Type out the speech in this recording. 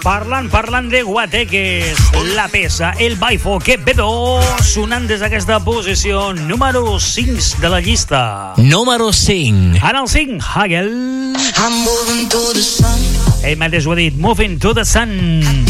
Parlant de guateques, la peça El Baifo que vedo sonant des d'aquesta posició número 5 de la llista. Número 5. En el 5, Hagel. Ell mateix ho ha dit, Moving to the Sun.